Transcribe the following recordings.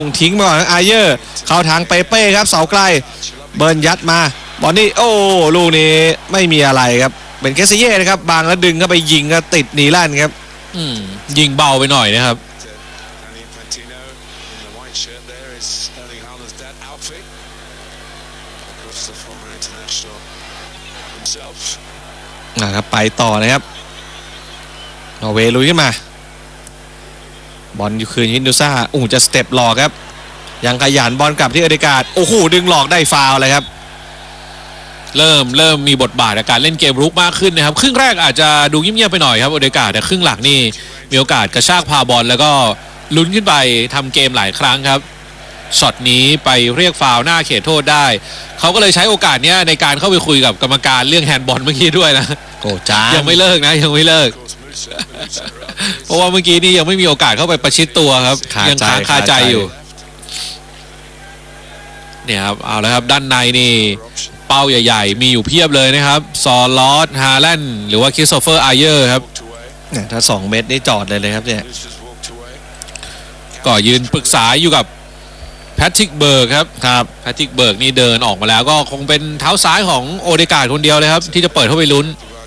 ทิ้งมาก่อนอาเยอร์เข้าทางเปเป้ครับเสาไกลเบิร์นยัดมาบอลนี่โอ้ลูกนี้ไม่มีอะไรครับเป็นเคสเย่นะครับบางแล้วดึงเข้าไปยิงก็ติดหนีลั่นครับยิงเบาไปหน่อยนะครับนะครับไปต่อนะครับนอร์เวย์ลุยขึ้นมาบอลอยู่คืนยินดูซ่าจะสเต็ปหลอกครับยังขยันบอลกลับที่อเดการ์ดดึงหลอกได้ฟาวล์เลยครับเริ่มมีบทบาทในการเล่นเกมรุกมากขึ้นนะครับครึ่งแรกอาจจะดูเงียบๆไปหน่อยครับอเดการ์ดแต่ครึ่งหลังนี่มีโอกาสกระชากพาบอลแล้วก็ลุ้นขึ้นไปทำเกมหลายครั้งครับช็อตนี้ไปเรียกฟาวล์หน้าเขตโทษได้เขาก็เลยใช้โอกาสนี้ในการเข้าไปคุยกับกรรมการเรื่องแฮนด์บอลเมื่อกี้ด้วยนะยังไม่เลิกนะยังไม่เลิกเพราะว่าเมื่อกี้นี่ยังไม่มีโอกาสเข้าไปประชิดตัวครับยังค้างคาใจอยู่เนี่ยครับเอาแล้วครับด้านในนี่เป้าใหญ่ๆมีอยู่เพียบเลยนะครับซอลอสฮาแลนด์หรือว่าคริสโตเฟอร์อาเยอร์ครับถ้า2 เมตรนี่จอดเลยครับเนี่ยก็ยืนปรึกษาอยู่กับแพทริกเบิร์กครับแพทริกเบิร์กนี่เดินออกมาแล้วก็คงเป็นเท้าซ้ายของโอเดการ์ดคนเดียวเลยครับที่จะเปิดเข้าไปลุ้น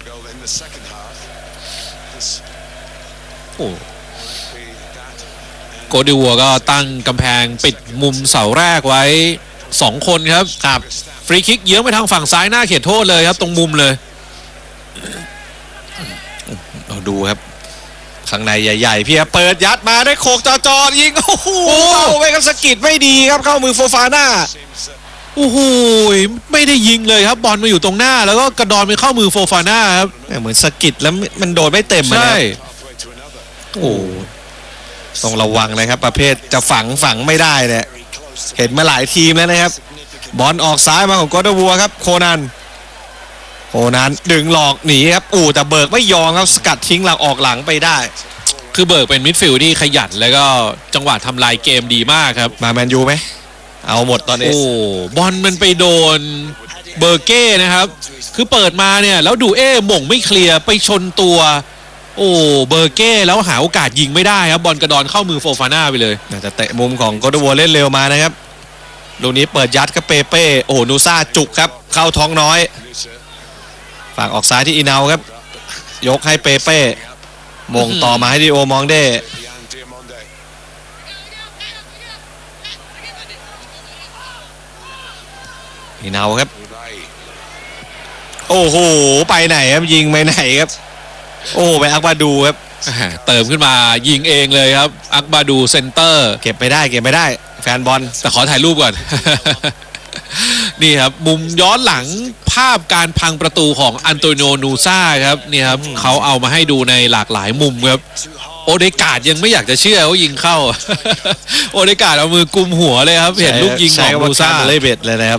โกดิวัวก็ตั้งกำแพงปิดมุมเสาแรกไว้2 คนครับฟรีคิกเยื้องไปทางฝั่งซ้ายหน้าเขตโทษเลยครับตรงมุมเลยเราดูครับข้างในใหญ่ๆเพียเปิดยัดมาได้โขกจอยิงเอาไปกับสกิดไม่ดีครับเข้ามือโฟฟาน่าไม่ได้ยิงเลยครับบอลมาอยู่ตรงหน้าแล้วก็กระดอนไปเข้ามือโฟฟาน่าครับเหมือนสกิดแล้วมันโดนไม่เต็มใช่ต้องระวังนะครับประเภทจะฝังไม่ได้เนี่ยเห็นมาหลายทีมแล้วนะครับบอลออกซ้ายมาของกอดวัวครับโคนันดึงหลอกหนีครับแต่เบิร์กไม่ยอมครับสกัดทิ้งหลังออกหลังไปได้คือเบิร์กเป็นมิดฟิลด์ที่ขยันแล้วก็จังหวะทำลายเกมดีมากครับมาแมนยูไหมเอาหมดตอนนี้บอลมันไปโดนเบอร์เก้นะครับคือเปิดมาเนี่ยแล้วดูหม่งไม่เคลียร์ไปชนตัวเบอร์เก้แล้วหาโอกาสยิงไม่ได้ครับบอลกระดอนเข้ามือโฟฟาน่าไปเลยแต่เตะมุมของกอดวัวเล่นเร็วมานะครับลูกนี้เปิดยัดกับเปเป้นูซ่าจุกครับเข้าท้องน้อยฝากออกซ้ายที่อีนาวครับยกให้เปเป้มงต่อมาให้ดิโอมองเดอีนาวครับไปไหนครับยิงไปไหนครับไปอักบาดูครับเติมขึ้นมายิงเองเลยครับอักบาดูเซนเตอร์เก็บไม่ได้แฟนบอลแต่ขอถ่ายรูปก่อน นี่ครับมุมย้อนหลังภาพการพังประตูของอันโตนิโอนูซ่าครับนี่ครับเขาเอามาให้ดูในหลากหลายมุมครับโอเดการ์ดยังไม่อยากจะเชื่อว่ายิงเข้า โอเดการ์ดเอามือกุมหัวเลยครับเห็นลูกยิงของนูซ่าเลยเบ็ดเลยนะครับ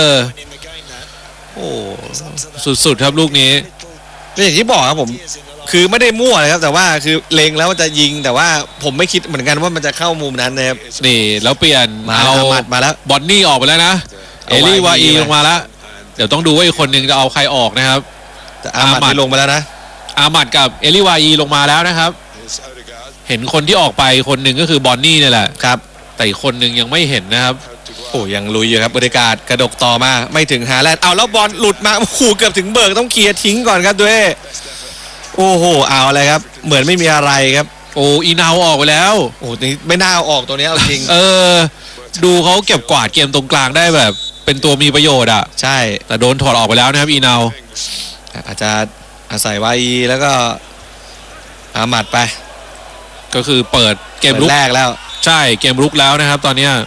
สุดๆครับลูกนี้ก็อย่างที่บอกครับผมคือไม่ได้มั่วเลยครับแต่ว่าคือเล็งแล้วจะยิงแต่ว่าผมไม่คิดเหมือนกันว่ามันจะเข้ามุมนั้นนะครับนี่แล้วเปลี่ยนเอามาแล้วบอนนี่ออกไปแล้วนะเอลี่วาอีลงมาแล้วเดี๋ยวต้องดูว่าอีกคนนึงจะเอาใครออกนะครับอามัดลงมาแล้วนะอามัดกับเอลี่วาอีลงมาแล้วนะครับเห็นคนที่ออกไปคนหนึ่งก็คือบอนนี่นี่แหละครับแต่อีกคนนึงยังไม่เห็นนะครับยังลุยอยู่ครับบริการกระดกต่อมาไม่ถึงฮาแลนด์แล้วบอลหลุดมาเกือบถึงเบิร์กต้องเคลียร์ทิ้งก่อนครับด้วยเอาอะไรครับเหมือนไม่มีอะไรครับอีนาวออกไปแล้วนี่ไม่น่าเอาออกตัวนี้เอาจริงดูเขาเก็บกวาดเกมตรงกลางได้แบบเป็นตัวมีประโยชน์อ่ะใช่แต่โดนถอดออกไปแล้วนะครับอีนาวอาจจะอาศัยวาอีแล้วก็อามัดไปก็คือเปิดเกมรุกแรกแล้วใช่เกมรุกแล้วนะครับตอนนี้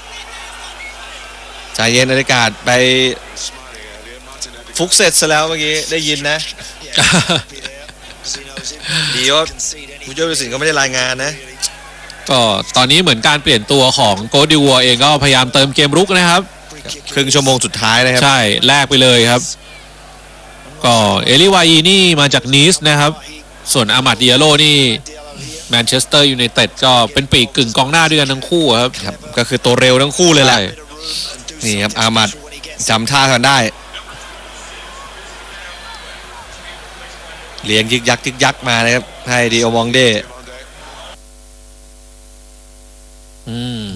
ใจเย็นบรรยากาศไปฟุกเสร็จซะแล้วเมื่อกี้ได้ยินนะดีว่าผู้ช่วยผู้ตัดสินก็ไม่ได้รายงานนะก็ตอนนี้เหมือนการเปลี่ยนตัวของโกดิวัวเองก็พยายามเติมเกมรุกนะครับครึ่งชั่วโมงสุดท้ายนะครับใช่แลกไปเลยครับก็เอลิวาอีนี่มาจากนีสนะครับส่วนอามัดดิอาโลนี่แมนเชสเตอร์ยูไนเต็ดก็เป็นปีกกึ่งกองหน้าด้วยกันทั้งคู่ครับก็คือตัวเร็วทั้งคู่เลยแหละนี่ครับอามัดจำท่ากันได้เลี้ยงยึกยักมานะครับให้ดิโอมองเด